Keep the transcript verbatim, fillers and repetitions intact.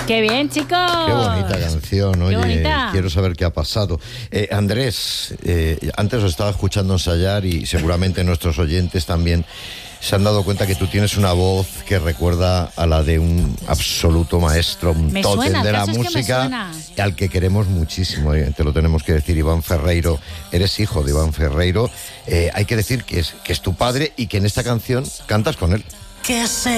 ¡Qué bien, chicos! ¡Qué bonita canción! Oye, ¡Qué bonita! Quiero saber qué ha pasado. Eh, Andrés, eh, antes os estaba escuchando ensayar y seguramente nuestros oyentes también se han dado cuenta que tú tienes una voz que recuerda a la de un absoluto maestro, un Me tótem suena, de el la caso es que me música, suena. al que queremos muchísimo, eh, te lo tenemos que decir, Iván Ferreiro. Eres hijo de Iván Ferreiro. Eh, hay que decir que es, que es tu padre y que en esta canción cantas con él. ¿Qué sé?